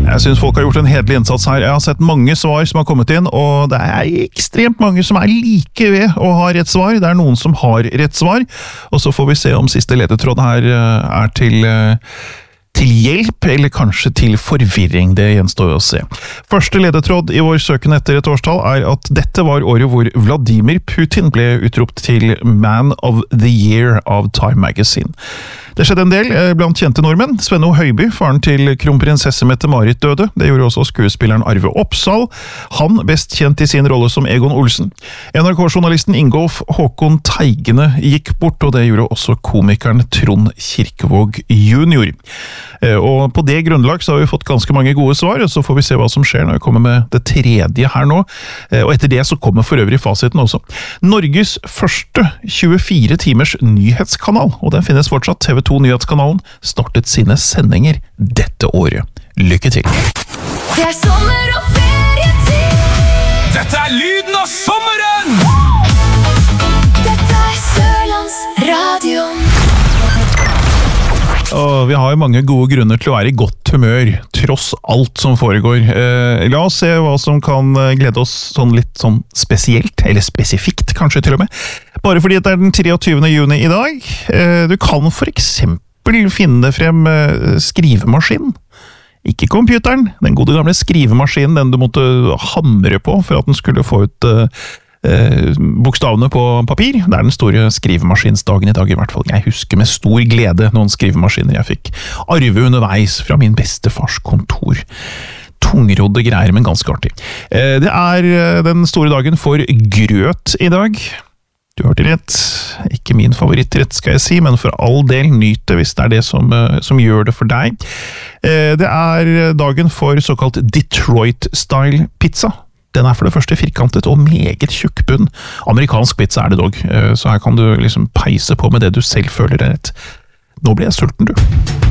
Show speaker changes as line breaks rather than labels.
Jeg synes folk har gjort en hederlig innsats her. Jeg har sett mange svar som har kommet inn, og det ekstremt mange som like ved å ha rett svar. Det noen som har rett svar, og så får vi se om siste ledetråd her til hjelp, eller kanskje til forvirring. Det gjenstår å se. Første ledetråd i vår søken etter et årstall at dette var året hvor Vladimir Putin ble utropt til Man of the Year av Time Magazine. Det skjedde en del blant kjente nordmenn. Svenno Høiby, faren til kronprinsesse Mette-Marit, døde. Det gjorde også skuespilleren Arve Oppsal. Han best kjent i sin rolle som Egon Olsen. NRK-journalisten Ingolf Håkon Teigene gikk bort, og det gjorde også komikeren Trond Kirkevåg junior. Og på det grunnlag så har vi fått ganske mange gode svar, og så får vi se hva som skjer når vi kommer med det tredje her nå. Og etter det så kommer for øvrig fasiten også. Norges første 24 timers nyhetskanal, og den finnes fortsatt. TV 2 Nyhetskanalen startet sine sendinger dette året. Lykke til!
Det sommer og ferietid.
Dette lyden av sommeren!
Dette Sørlands Radio.
Og vi har jo mange gode grunner til å være i godt humør, tross alt som foregår. La oss se hva som kan glede oss litt spesielt, eller spesifikt kanskje til og med. Bare fordi det den 23. juni i dag. Du kan for eksempel finne frem skrivemaskinen. Ikke computeren, den gode gamle skrivemaskinen, den du måtte hamre på for at den skulle få ut bokstavene på papir. Det den store skrivemaskinsdagen i dag i hvert fall. Jeg husker med stor glede noen skrivemaskiner jeg fikk arve underveis fra min bestefars kontor. Tungrodde greier, men ganske artig. Det den store dagen for grøt i dag. Du hørte rett. Ikke min favorittrett skal jeg si, men for all del nyt det hvis det det som gjør det for deg. Det dagen for såkalt Detroit-style pizza. Den for det første firkantet og meget tjukk bunn. Amerikansk pizza det dog, så her kan du liksom peise på med det du selv føler rett. Nå blir jeg sulten, du.